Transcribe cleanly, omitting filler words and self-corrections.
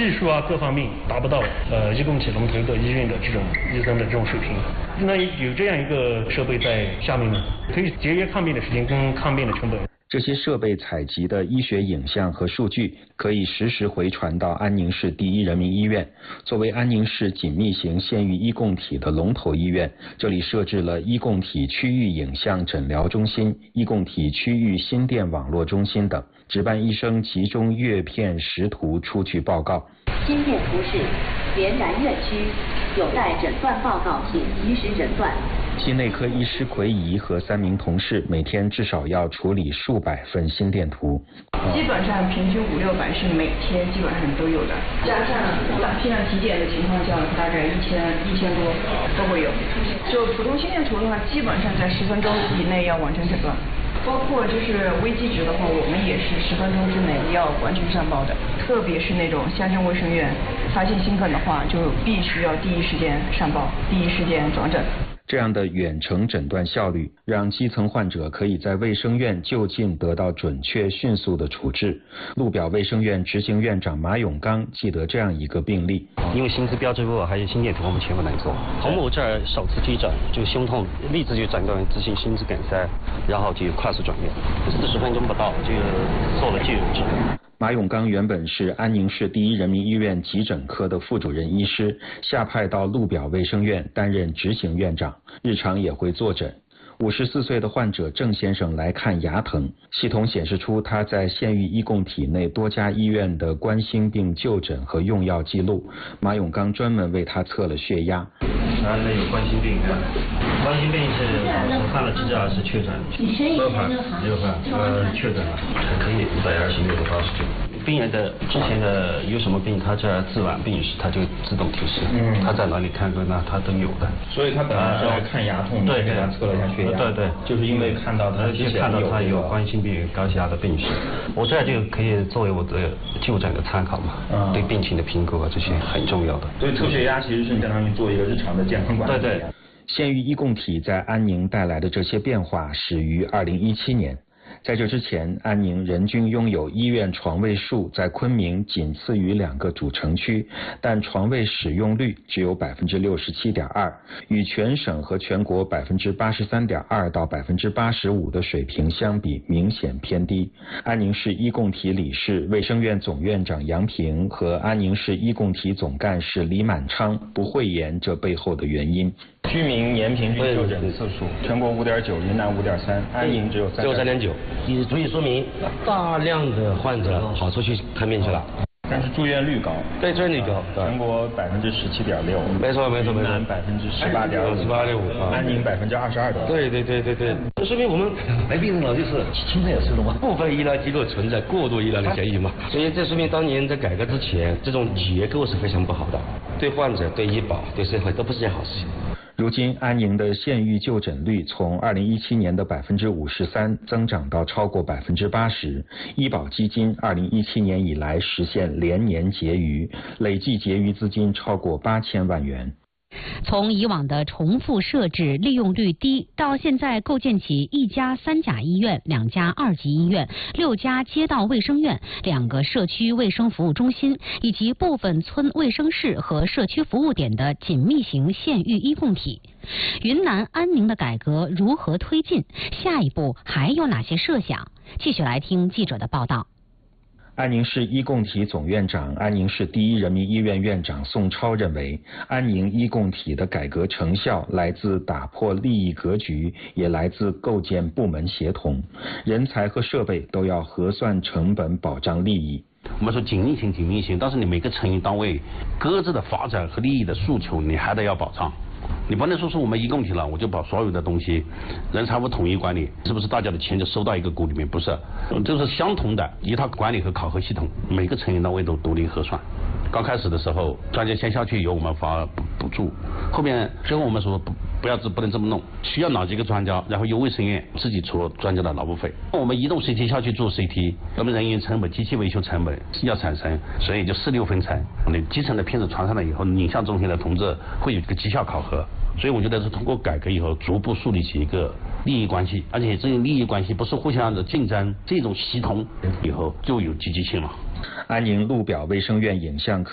技术啊各方面达不到一共体龙头的医院的这种医生的这种水平。那有这样一个设备在下面呢，可以节约抗病的时间跟抗病的成本。 这些设备采集的医学影像和数据可以实时回传到安宁市第一人民医院。作为安宁市紧密型县域医共体的龙头医院，这里设置了医共体区域影像诊疗中心、医共体区域心电网络中心等，值班医生集中阅片识图出具报告。 心电图示连然院区，有待诊断报告，请及时诊断。 心内科医师奎仪和3名同事每天至少要处理数百份心电图， 基本上平均500-600是每天基本上都有的，加上批量体检的情况下，大概1000多都会有。就普通心电图的话，基本上在10分钟以内要完成诊断。包括就是危机值的话，我们也是10分钟之内要完全上报的。特别是那种乡镇卫生院发现心梗的话，就必须要第一时间上报，第一时间转诊。 这样的远程诊断效率，让基层患者可以在卫生院就近得到准确迅速的处置。鹿表卫生院执行院长马永刚记得这样一个病例， 因为心资标志物还有心电图我们全部能做。同母这儿首次急诊，就胸痛立即就诊断急性心肌梗塞，然后就快速转院，40分钟不到就做了救治。 马永刚原本是安宁市第一人民医院急诊科的副主任医师，下派到鹿表卫生院担任执行院长，日常也会坐诊。54岁的患者郑先生来看牙疼，系统显示出他在县域医共体内多家医院的冠心病就诊和用药记录。马永刚专门为他测了血压。 男的有冠心病，冠心病是犯了支架是确诊，没有犯，确诊了，还可以126/89。病人的之前的有什么病，他这自然病史他就自动提示，他在哪里看过那他都有的。 所以他本来是来看牙痛的， 对， 给他测了一下血压， 对， 就是因为看到他有冠心病、高血压的病史，我这就可以作为我的就诊的参考嘛，对病情的评估啊这些很重要的。 所以测血压其实是你相当于做一个日常的健康管理。 对。 县域医共体在安宁带来的这些变化始于2017年。在这之前，安宁人均拥有医院床位数在昆明仅次于2个主城区，但床位使用率只有67.2%，与全省和全国83.2%到85%的水平相比明显偏低。安宁市医共体理事、卫生院总院长杨平和安宁市医共体总干事李满昌不讳言这背后的原因。 居民年平均就诊次数，全国5.9，云南5.3，安宁只有 3.9，也足以说明大量的患者跑出去看病去了。 但是住院率高， 对，住院率高， 全国17.6%， 没错， 云南18.5%，安宁22%。 对，这说明我们没病人了，就是青菜也吃了吗？部分医疗机构存在过度医疗的嫌疑嘛，所以这说明当年在改革之前，这种结构是非常不好的，对患者、对医保、对社会都不是件好事情。 如今，安宁的县域就诊率从2017年的53%增长到超过80%。医保基金2017年以来实现连年结余，累计结余资金超过8000万元。 从以往的重复设置、利用率低，到现在构建起1家3甲医院、2家2级医院、6家街道卫生院、2个社区卫生服务中心，以及部分村卫生室和社区服务点的紧密型县域医共体。云南安宁的改革如何推进？下一步还有哪些设想？继续来听记者的报道。 安宁市医共体总院长、安宁市第一人民医院院长宋超认为，安宁医共体的改革成效来自打破利益格局，也来自构建部门协同，人才和设备都要核算成本，保障利益。 我们说紧密型，但是你每个成员单位各自的发展和利益的诉求，你还得要保障。你不能说是我们医共体了，我就把所有的东西人财物统一管理，是不是大家的钱就收到一个股里面？不是，这是相同的一套管理和考核系统，每个成员单位都独立核算。刚开始的时候，专家先下去由我们发补助，后面最后我们说不能这么弄，需要哪几个专家，然后由卫生院自己出专家的劳务费。我们移动 CT 下去做 CT， 那么人员成本、机器维修成本要产生，所以就4-6分成。你基层的片子传上来以后，影像中心的同志会有一个绩效考核。所以我觉得是通过改革以后，逐步树立起一个利益关系，而且这种利益关系不是互相的竞争，这种系统以后就有积极性了。 安宁鹿表卫生院影像科